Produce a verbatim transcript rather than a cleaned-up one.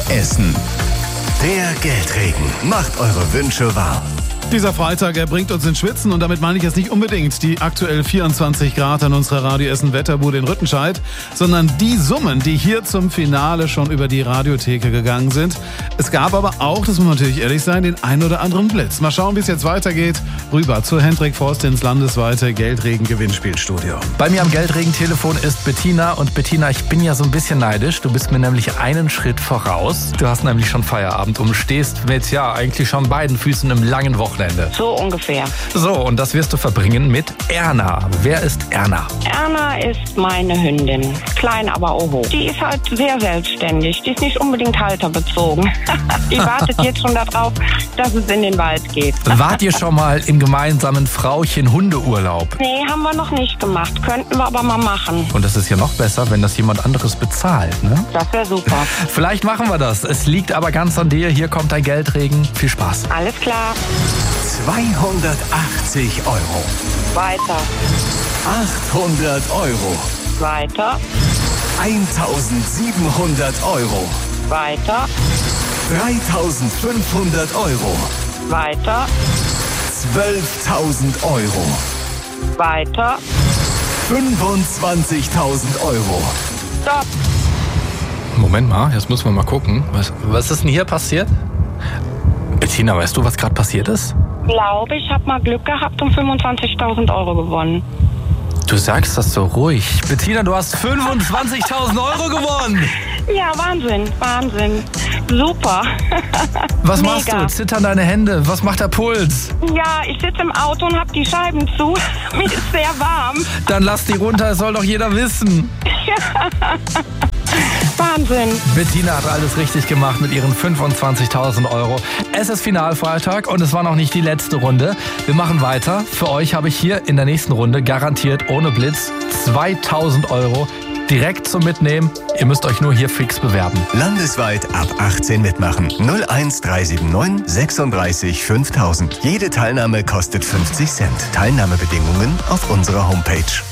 Essen. Der Geldregen macht eure Wünsche wahr. Dieser Freitag, er bringt uns ins Schwitzen und damit meine ich jetzt nicht unbedingt die aktuell vierundzwanzig Grad an unserer Radio Essen Wetterbude in Rüttenscheid, sondern die Summen, die hier zum Finale schon über die Radiotheke gegangen sind. Es gab aber auch, das muss man natürlich ehrlich sein, den ein oder anderen Blitz. Mal schauen, wie es jetzt weitergeht. Rüber zu Hendrik Forst ins landesweite Geldregen-Gewinnspielstudio. Bei mir am Geldregen-Telefon ist Bettina. Und Bettina, ich bin ja so ein bisschen neidisch. Du bist mir nämlich einen Schritt voraus. Du hast nämlich schon Feierabend und stehst mit, ja, eigentlich schon beiden Füßen im langen Wochenende. So ungefähr. So, und das wirst du verbringen mit Erna. Wer ist Erna? Erna ist meine Hündin. Klein, aber oho. Die ist halt sehr selbstständig. Die ist nicht unbedingt halterbezogen. Die wartet jetzt schon darauf, dass es in den Wald geht. Wart ihr schon mal im gemeinsamen Frauchen-Hundeurlaub? Nee, haben wir noch nicht gemacht. Könnten wir aber mal machen. Und das ist ja noch besser, wenn das jemand anderes bezahlt, ne? Das wäre super. Vielleicht machen wir das. Es liegt aber ganz an dir. Hier kommt dein Geldregen. Viel Spaß. Alles klar. zweihundertachtzig Euro. Weiter. achthundert Euro. Weiter. eintausendsiebenhundert Euro. Weiter. dreitausendfünfhundert Euro. Weiter. zwölftausend Euro. Weiter. fünfundzwanzigtausend Euro. Stopp. Moment mal, jetzt müssen wir mal gucken. Was, was ist denn hier passiert? Bettina, weißt du, was gerade passiert ist? Ich glaube, ich habe mal Glück gehabt und fünfundzwanzigtausend Euro gewonnen. Du sagst das so ruhig. Bettina, du hast fünfundzwanzigtausend Euro gewonnen. Ja, Wahnsinn, Wahnsinn. Super. Was Mega. machst du? Zittern deine Hände? Was macht der Puls? Ja, ich sitze im Auto und habe die Scheiben zu. Mir ist sehr warm. Dann lass die runter, das soll doch jeder wissen. Wahnsinn. Bettina hat alles richtig gemacht mit ihren fünfundzwanzigtausend Euro. Es ist Finalfreitag und es war noch nicht die letzte Runde. Wir machen weiter. Für euch habe ich hier in der nächsten Runde garantiert ohne Blitz zweitausend Euro direkt zum Mitnehmen. Ihr müsst euch nur hier fix bewerben. Landesweit ab achtzehn mitmachen. null eins drei sieben neun sechsunddreißig fünftausend. Jede Teilnahme kostet fünfzig Cent. Teilnahmebedingungen auf unserer Homepage.